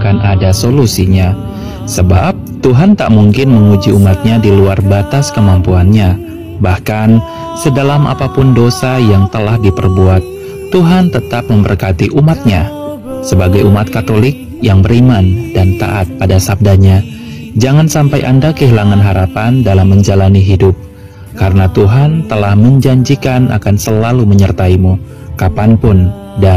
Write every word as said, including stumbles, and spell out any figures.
akan ada solusinya. Sebab Tuhan tak mungkin menguji umatnya di luar batas kemampuannya. Bahkan sedalam apapun dosa yang telah diperbuat, Tuhan tetap memberkati umatnya. Sebagai umat Katolik yang beriman dan taat pada sabdanya, jangan sampai Anda kehilangan harapan dalam menjalani hidup, karena Tuhan telah menjanjikan akan selalu menyertaimu kapanpun dan